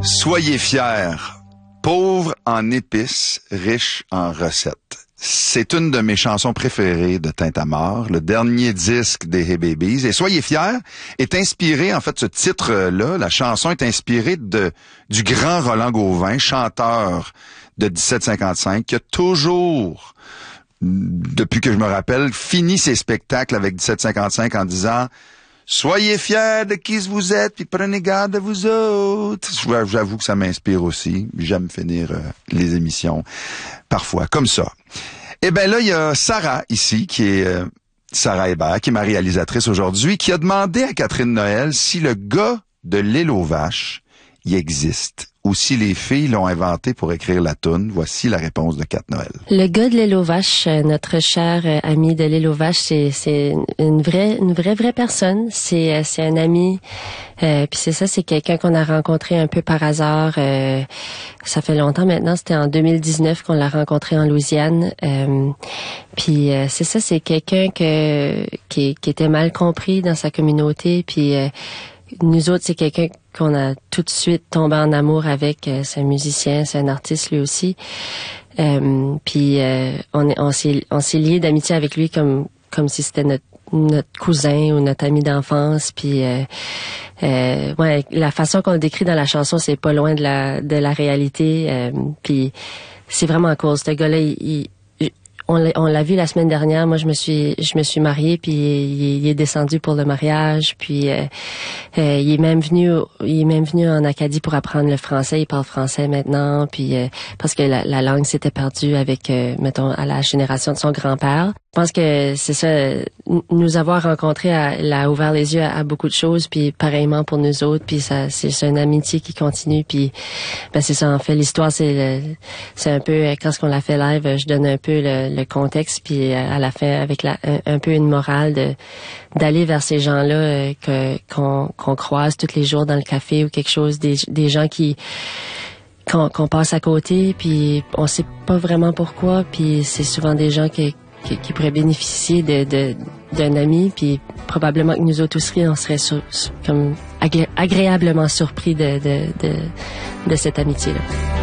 Soyez fiers, pauvres en épices, riches en recettes. C'est une de mes chansons préférées de Tintamarre, le dernier disque des Hey Babies. Et Soyez fiers est inspiré, en fait, ce titre-là, la chanson est inspirée du grand Roland Gauvin, chanteur de 1755, qui a toujours, depuis que je me rappelle, fini ses spectacles avec 1755 en disant « Soyez fiers de qui vous êtes, puis prenez garde de vous autres. » J'avoue que ça m'inspire aussi. J'aime finir les émissions parfois comme ça. Eh ben là, il y a Sarah ici, qui est Sarah Hébert, qui est ma réalisatrice aujourd'hui, qui a demandé à Catherine Noël si le gars de l'île aux vaches y existe, ou si les filles l'ont inventé pour écrire la toune. Voici la réponse de Cat Noël. Le gars de l'île aux vaches, notre cher ami de l'île aux vaches, c'est une vraie personne. C'est un ami. Puis c'est quelqu'un qu'on a rencontré un peu par hasard. Ça fait longtemps maintenant. C'était en 2019 qu'on l'a rencontré en Louisiane. Puis c'est quelqu'un qui était mal compris dans sa communauté. Puis nous autres, c'est quelqu'un qu'on a tout de suite tombé en amour avec. C'est un musicien, c'est un artiste lui aussi. Puis on s'est liés d'amitié avec lui comme si c'était notre cousin ou notre ami d'enfance. Puis ouais, la façon qu'on le décrit dans la chanson, c'est pas loin de la réalité. Puis c'est vraiment cool. Ce gars-là, on l'a vu la semaine dernière. Moi, je me suis mariée, puis il est descendu pour le mariage. Puis il est même venu en Acadie pour apprendre le français. Il parle français maintenant, puis parce que la langue s'était perdue avec, mettons, à la génération de son grand-père. Je pense que c'est ça, nous avoir rencontrés l'a ouvert les yeux à beaucoup de choses, puis pareillement pour nous autres, puis ça, c'est une amitié qui continue, puis ben c'est ça, en fait, l'histoire, c'est un peu, quand on l'a fait live, je donne un peu le contexte, puis à la fin, avec un peu une morale d'aller vers ces gens-là qu'on croise tous les jours dans le café ou quelque chose, des gens qu'on passe à côté, puis on sait pas vraiment pourquoi, puis c'est souvent des gens qui pourraient bénéficier d'un ami, puis probablement que nous autres aussi, on serait comme agréablement surpris de cette amitié-là.